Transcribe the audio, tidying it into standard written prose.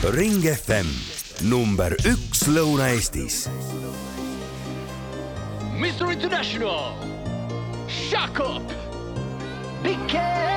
Ring FM, number 1 Lõuna-Eestis. Mr. International, Jakob Bikke.